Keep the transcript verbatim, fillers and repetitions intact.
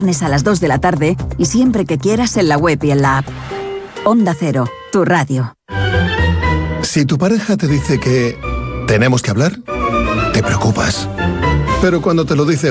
A las dos de la tarde y siempre que quieras en la web y en la app. Onda Cero, tu radio. Si tu pareja te dice que tenemos que hablar, te preocupas. Pero cuando te lo dice